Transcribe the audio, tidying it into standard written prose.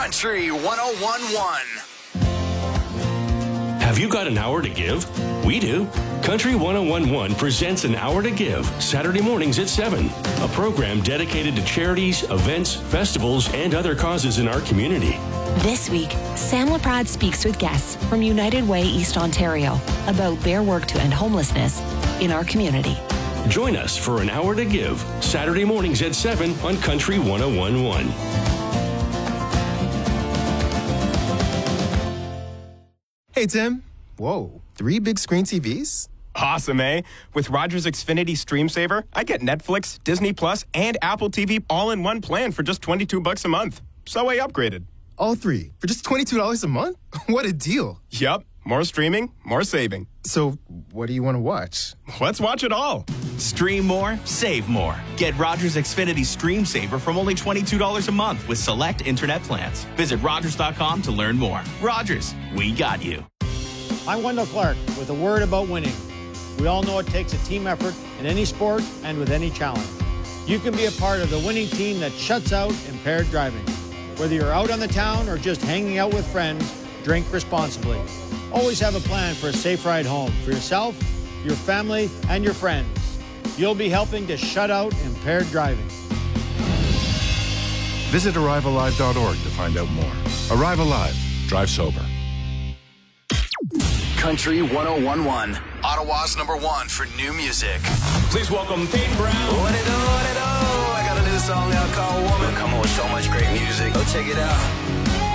Country 101.1. Have you got an hour to give? We do. Country 101.1 presents An Hour to Give, Saturday mornings at 7. A program dedicated to charities, events, festivals, and other causes in our community. This week, Sam Laprade speaks with guests from United Way East Ontario about their work to end homelessness in our community. Join us for An Hour to Give, Saturday mornings at 7 on Country 101.1. Hey, Tim. Whoa, 3 big screen TVs? Awesome, eh? With Rogers Xfinity Stream Saver, I get Netflix, Disney Plus, and Apple TV all in one plan for just $22 a month. So I upgraded. All 3 for just $22 a month? What a deal. Yup. More streaming, more saving. So, what do you want to watch? Let's watch it all. Stream more, save more. Get Rogers Xfinity Stream Saver from only $22 a month with select internet plans. Visit Rogers.com to learn more. Rogers, we got you. I'm Wendell Clark with a word about winning. We all know it takes a team effort in any sport and with any challenge. You can be a part of the winning team that shuts out impaired driving. Whether you're out on the town or just hanging out with friends, drink responsibly. Always have a plan for a safe ride home for yourself, your family, and your friends. You'll be helping to shut out impaired driving. Visit ArriveAlive.org to find out more. Arrive Alive. Drive sober. Country 101.1, Ottawa's #1 for new music. Please welcome Peyton Brown. What it do, what it do? I got a new song out called Woman. Come on with so much great music. Go check it out.